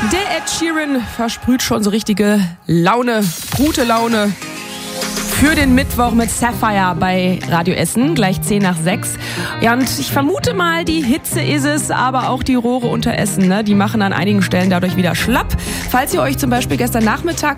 Der Ed Sheeran versprüht schon so richtige Laune, gute Laune für den Mittwoch mit Sapphire bei Radio Essen, gleich 5:10. Ja, und ich vermute mal, die Hitze ist es, aber auch die Rohre unter Essen, ne? Die machen an einigen Stellen dadurch wieder schlapp. Falls ihr euch zum Beispiel gestern Nachmittag